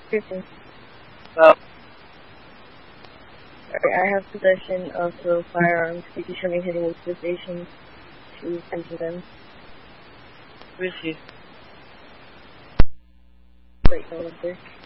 15. Well, Alright, I have possession of the firearms. Could you show me heading into the station to enter them? who is he? Wait, no, up there.